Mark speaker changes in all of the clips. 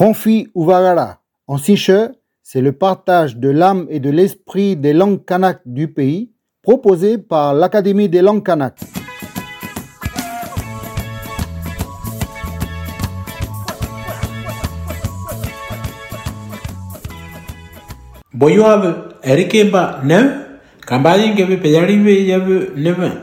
Speaker 1: Konfi Uvagara. En siche, c'est le partage de l'âme et de l'esprit des langues kanak du pays, proposé par l'Académie des langues kanak.
Speaker 2: Boyoave, Erikemba, Nev, Kambayin Gave Pedarive Yave Nevin.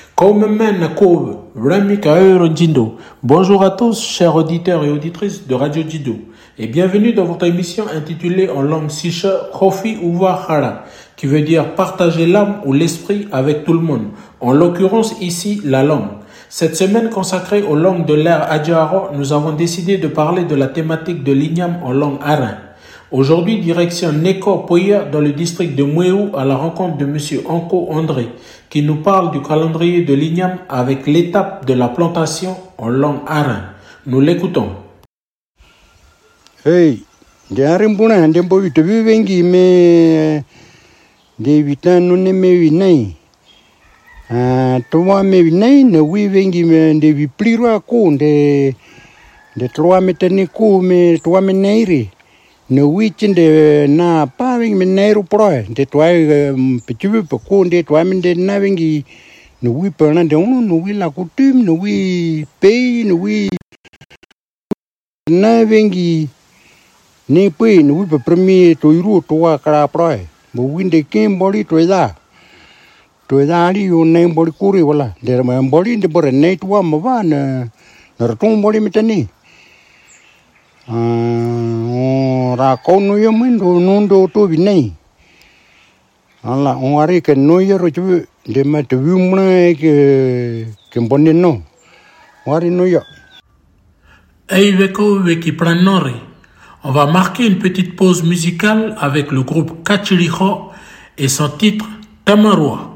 Speaker 2: Bonjour à tous, chers auditeurs et auditrices de Radio Djido, et bienvenue dans votre émission intitulée en langue siche Khofi Uva Hara, qui veut dire partager l'âme ou l'esprit avec tout le monde, en l'occurrence ici la langue. Cette semaine consacrée aux langues de l'ère Adjaro, nous avons décidé de parler de la thématique de l'igname en langue arin. Aujourd'hui, direction Neko Poya dans le district de Mouéou à la rencontre de monsieur Anko André, qui nous parle du calendrier de l'igname avec l'étape de la plantation en langue arin. Nous l'écoutons.
Speaker 3: Hey, de arimbuna de boy te vivengi me de vitan no ne me vinai. Toi me vinai ne vivengi me de vi pliro ko de toi me teni ko me toi me neiri. No weekend na paving me neiro proe de toi petu ko de toi me de navingi no we perna de no we la coutume no we pay no we navingi ne pui no we premier to iru to kara proe bo winde kem body to da ri o ne body kuri wala de ma body de bore ne to ma va na raton body metani ra con nuôi mình đồ nôn đồ tôi bị này, là ông ấy cái nuôi rồi chứ để mà tự vui mà cái bọn nên nó, ông ấy nuôi vậy.
Speaker 2: On va marquer une petite pause musicale avec le groupe Kachiliho et son titre Tamarua.